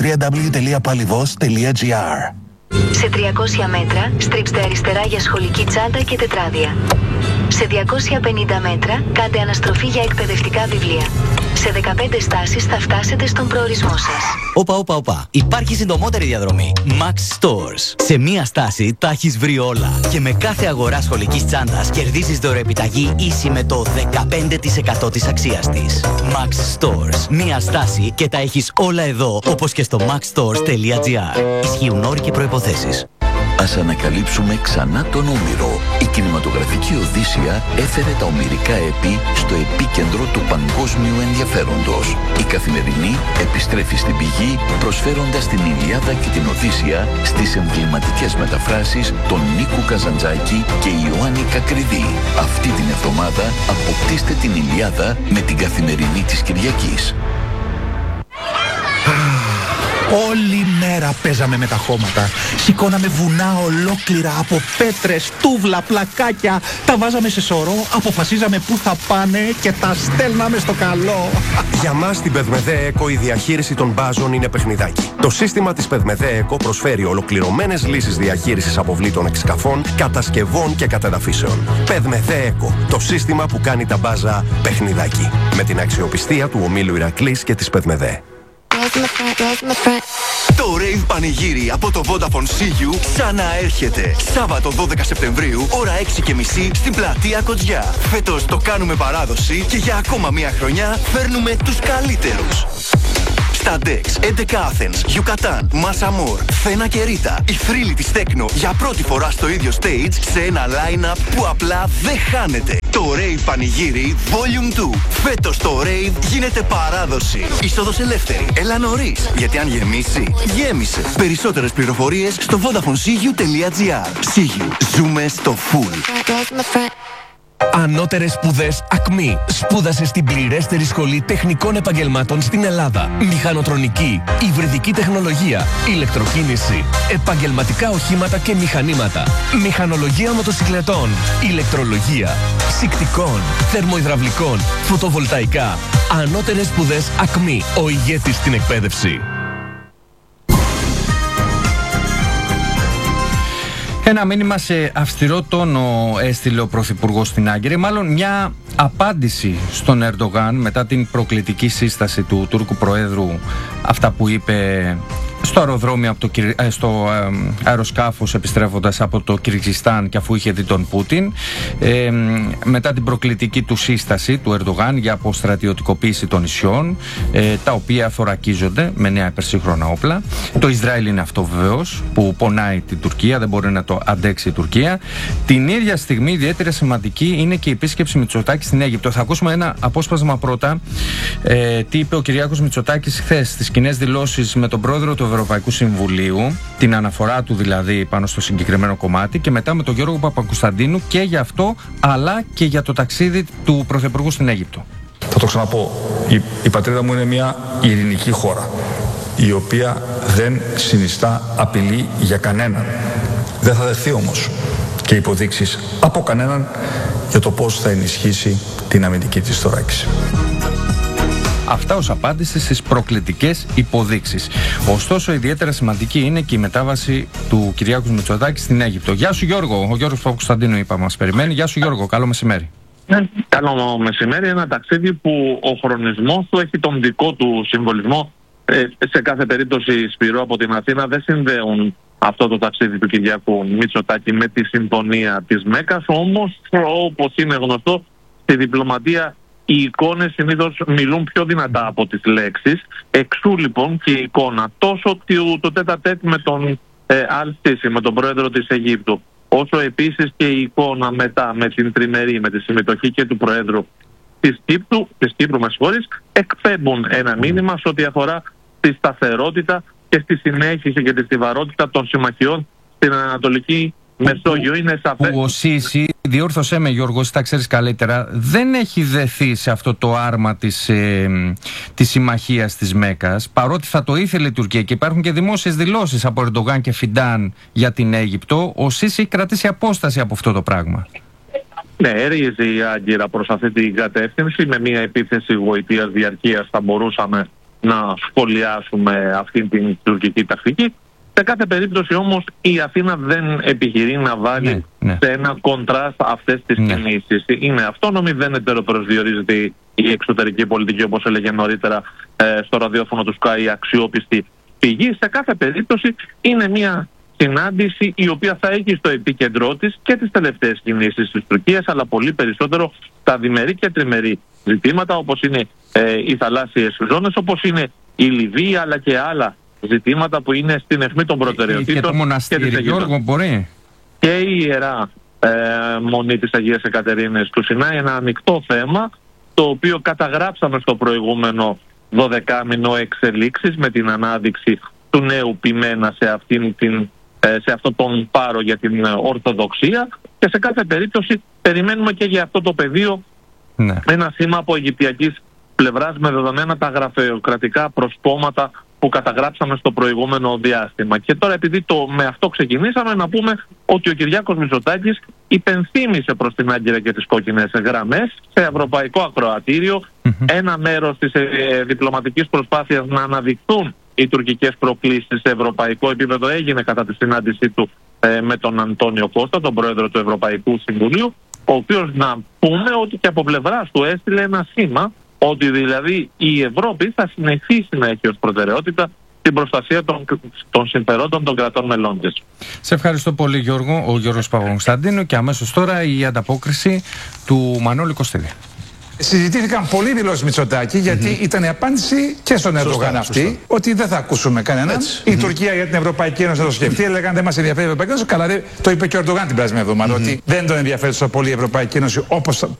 www.palivos.gr. Σε 300 μέτρα στρίψτε αριστερά για σχολική τσάντα και τετράδια. Σε 250 μέτρα κάντε αναστροφή για εκπαιδευτικά βιβλία. Σε 15 στάσεις θα φτάσετε στον προορισμό σας. Όπα. Υπάρχει συντομότερη διαδρομή. Max Stores. Σε μία στάση τα έχεις βρει όλα. Και με κάθε αγορά σχολικής τσάντας κερδίζεις δωρεοεπιταγή ίση με το 15% της αξίας της. Max Stores. Μία στάση και τα έχεις όλα εδώ, όπως και στο maxstores.gr. Ισχύουν όροι και προϋποθέσεις. Ας ανακαλύψουμε ξανά τον Όμηρο. Η κινηματογραφική Οδύσσεια έφερε τα ομηρικά έπη στο επίκεντρο του παγκόσμιου ενδιαφέροντος. Η Καθημερινή επιστρέφει στην πηγή προσφέροντας την Ηλιάδα και την Οδύσσεια στις εμβληματικές μεταφράσεις των Νίκου Καζαντζάκη και Ιωάννη Κακριδί. Αυτή την εβδομάδα αποκτήστε την Ηλιάδα με την Καθημερινή της Κυριακής. Όλη μέρα παίζαμε με τα χώματα. Σηκώναμε βουνά ολόκληρα από πέτρες, τούβλα, πλακάκια. Τα βάζαμε σε σωρό, αποφασίζαμε πού θα πάνε και τα στέλναμε στο καλό. Για μας στην Πεδμεδέ Εκο η διαχείριση των μπάζων είναι παιχνιδάκι. Το σύστημα της Πεδμεδέ Εκο προσφέρει ολοκληρωμένες λύσεις διαχείρισης αποβλήτων εξκαφών, κατασκευών και κατεδαφίσεων. Πεδμεδέ Εκο, το σύστημα που κάνει τα μπάζα παιχνιδάκι. Με την αξιοπιστία του ομίλου Ηρακλής και της Πεδμεδέ. Το Rave Πανηγύρι από το Vodafone CU ξαναέρχεται. Σάββατο 12 Σεπτεμβρίου, ώρα 6:30 στην πλατεία Κοτζιά. Φέτος το κάνουμε παράδοση και για ακόμα μία χρονιά φέρνουμε τους καλύτερους. Στα Dex, 11 Athens, Yucatan, Masamor, Φένα και Ρίτα. Οι θρύλοι της Τέκνο για πρώτη φορά στο ίδιο stage σε ένα line-up που απλά δεν χάνεται. Το Rave Πανηγύρι Volume 2. Φέτος το Rave γίνεται παράδοση. Είσοδος ελεύθερη. Έλα νωρίς. Γιατί αν γεμίσει, γέμισε. Περισσότερες πληροφορίες στο vodafonesiu.gr. Siu. Ζούμε στο full. Ανώτερες σπουδές ΑΚΜΗ. Σπούδασε στην πληρέστερη σχολή τεχνικών επαγγελμάτων στην Ελλάδα. Μηχανοτρονική, υβριδική τεχνολογία, ηλεκτροκίνηση, επαγγελματικά οχήματα και μηχανήματα, μηχανολογία μοτοσυκλετών, ηλεκτρολογία, ψυκτικών, θερμοϊδραυλικών, φωτοβολταϊκά. Ανώτερες σπουδές ΑΚΜΗ. Ο ηγέτης στην εκπαίδευση. Ένα μήνυμα σε αυστηρό τόνο έστειλε ο Πρωθυπουργός στην Άγκυρη, μάλλον μια απάντηση στον Ερντογάν μετά την προκλητική σύσταση του Τούρκου Προέδρου, αυτά που είπε στο αεροδρόμιο, στο αεροσκάφος επιστρέφοντας από το Κυργιστάν και αφού είχε δει τον Πούτιν, μετά την προκλητική του σύσταση του Ερντογάν για αποστρατιωτικοποίηση των νησιών, τα οποία θωρακίζονται με νέα υπερσύγχρονα όπλα. Το Ισραήλ είναι αυτό βεβαίως που πονάει την Τουρκία, δεν μπορεί να το αντέξει η Τουρκία. Την ίδια στιγμή ιδιαίτερα σημαντική είναι και η επίσκεψη Μητσοτάκη στην Αίγυπτο. Θα ακούσουμε ένα απόσπασμα πρώτα, τι είπε ο Κυριάκος Μητσοτάκης χθες στις κοινές δηλώσεις με τον πρόεδρο του Ευρωπαϊκού Συμβουλίου, την αναφορά του δηλαδή πάνω στο συγκεκριμένο κομμάτι, και μετά με τον Γιώργο Παπακοσταντίνου και για αυτό αλλά και για το ταξίδι του Πρωθυπουργού στην Αίγυπτο. Θα το ξαναπώ, η πατρίδα μου είναι μια ειρηνική χώρα, η οποία δεν συνιστά απειλή για κανέναν. Δεν θα δεχθεί όμως και υποδείξεις από κανέναν για το πώς θα ενισχύσει την αμυντική της θωράκιση. Αυτά ως απάντηση στις προκλητικές υποδείξεις. Ωστόσο, ιδιαίτερα σημαντική είναι και η μετάβαση του Κυριάκου Μητσοτάκη στην Αίγυπτο. Γεια σου Γιώργο, ο Γιώργος Παπακοσταντίνου είπα μας περιμένει. Γεια σου Γιώργο, καλό μεσημέρι. Καλό μεσημέρι, ένα ταξίδι που ο χρονισμός του έχει τον δικό του συμβολισμό. Σε κάθε περίπτωση, Σπυρό, από την Αθήνα δεν συνδέουν αυτό το ταξίδι του Κυριάκου Μητσοτάκη με τη συμφωνία της Μέκας, όμως όπως είναι γνωστό στη διπλωματία οι εικόνες συνήθως μιλούν πιο δυνατά από τις λέξεις. Εξού λοιπόν και η εικόνα τόσο το τέτα-τέτ με τον Αλ-Σίση, με τον πρόεδρο της Αιγύπτου, όσο επίσης και η εικόνα μετά με την τριμερή, με τη συμμετοχή και του πρόεδρου της Κύπρου, εκπέμπουν ένα μήνυμα σε ό,τι αφορά τη σταθερότητα και στη συνέχιση και τη στιβαρότητα των συμμαχιών στην Ανατολική Μεσόγειο. Είναι σαφές. Ο Σίση, διόρθωσέ με Γιώργο, εσύ τα ξέρεις καλύτερα, δεν έχει δεθεί σε αυτό το άρμα της συμμαχίας της Μέκας, παρότι θα το ήθελε η Τουρκία και υπάρχουν και δημόσιες δηλώσεις από Ερντογάν και Φιντάν για την Αίγυπτο. Ο Σίση έχει κρατήσει απόσταση από αυτό το πράγμα. Ναι, έριζε η Άγκυρα προς αυτή την κατεύθυνση. Με μια επίθεση γοητείας διαρκείας θα μπορούσαμε να σχολιάσουμε αυτή την τουρκική τακτική. Σε κάθε περίπτωση όμως η Αθήνα δεν επιχειρεί να βάλει σε ένα κοντράστ αυτές τις κινήσεις. Είναι αυτόνομη, δεν ετεροπροσδιορίζεται η εξωτερική πολιτική, όπως έλεγε νωρίτερα στο ραδιόφωνο του Sky, αξιόπιστη πηγή. Σε κάθε περίπτωση είναι μια συνάντηση η οποία θα έχει στο επίκεντρό της και τις τελευταίες κινήσεις της Τουρκίας, αλλά πολύ περισσότερο τα διμερή και τριμερή ζητήματα, όπως είναι οι θαλάσσιες ζώνες, όπως είναι η Λιβύη, αλλά και άλλα ζητήματα που είναι στην αιχμή των προτεραιοτήτων. Και το μοναστήρι, Γιώργο, μπορεί. Και η Ιερά Μονή της Αγίας Εκατερίνης του Σινάη, ένα ανοιχτό θέμα, το οποίο καταγράψαμε στο προηγούμενο 12μηνο εξελίξεις με την ανάδειξη του νέου ποιμένα σε αυτόν τον πάρο για την Ορθοδοξία, και σε κάθε περίπτωση περιμένουμε και για αυτό το πεδίο ένα σήμα από αιγυπτιακής πλευράς με δεδομένα τα γραφειοκρατικά προσπόματα που καταγράψαμε στο προηγούμενο διάστημα. Και τώρα, επειδή με αυτό ξεκινήσαμε, να πούμε ότι ο Κυριάκος Μητσοτάκης υπενθύμησε προς την Άγκυρα και τις κόκκινες γραμμές σε ευρωπαϊκό ακροατήριο. Ένα μέρος της διπλωματικής προσπάθειας να αναδειχθούν οι τουρκικές προκλήσεις σε ευρωπαϊκό επίπεδο έγινε κατά τη συνάντησή του με τον Αντώνιο Κώστα, τον πρόεδρο του Ευρωπαϊκού Συμβουλίου, ο οποίος, να πούμε ότι και από πλευράς του έστειλε ένα σήμα ότι δηλαδή η Ευρώπη θα συνεχίσει να έχει ως προτεραιότητα την προστασία των συμφερόντων των κρατών μελών της. Σε ευχαριστώ πολύ Γιώργο, ο Γιώργος Παπακοσταντίνου, και αμέσως τώρα η ανταπόκριση του Μανώλη Κωστίδη. Συζητήθηκαν πολλοί δηλώσεις Μητσοτάκη, γιατί ήταν η απάντηση και στον Ερντογάν αυτή, ότι δεν θα ακούσουμε κανέναν. Η Τουρκία για την Ευρωπαϊκή Ένωση θα το σκεφτεί. Έλεγαν δεν μας ενδιαφέρει η Ευρωπαϊκή Ένωση. Καλά, το είπε και ο Ερντογάν την περασμένη εβδομάδα, ότι δεν τον ενδιαφέρει τόσο πολύ η Ευρωπαϊκή Ένωση όπως